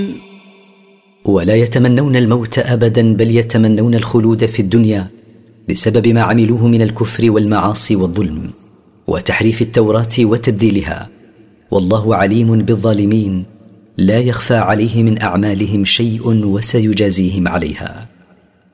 ولا يتمنون الموت أبدا، بل يتمنون الخلود في الدنيا بسبب ما عملوه من الكفر والمعاصي والظلم وتحريف التوراة وتبديلها. والله عليم بالظالمين، لا يخفى عليه من أعمالهم شيء وسيجازيهم عليها.